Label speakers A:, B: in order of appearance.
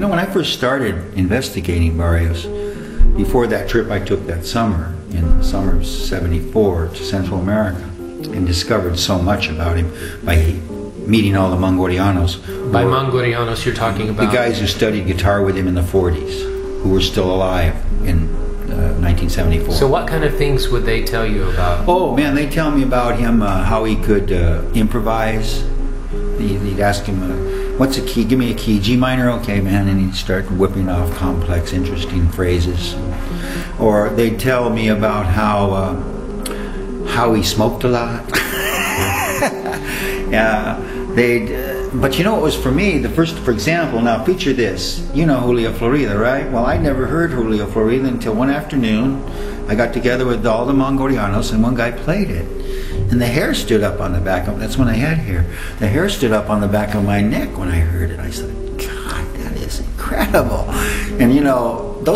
A: You know, when I first started investigating Barrios, before that trip I took that summer, in the summer of '74, to Central America, and discovered so much about him by meeting all the Mangorianos.
B: By Mangorianos, you're talking about?
A: The guys who studied guitar with him in the 40s, who were still alive in 1974.
B: So what kind of things would they tell you about?
A: Oh man, they tell me about him, how he could improvise. He'd ask him, what's a key? Give me a key. G minor? Okay, man. And he'd start whipping off complex, interesting phrases. Or they'd tell me about how he smoked a lot. Yeah, but you know what was for me, the first, for example, now picture this. You know Julio Florida, right? Well, I never heard Julio Florida until one afternoon. I got together with all the Mangorianos and one guy played it. And the hair stood up on the back of, that's when I had hair. The hair stood up on the back of my neck when I heard it. I said, God, that is incredible. And you know, those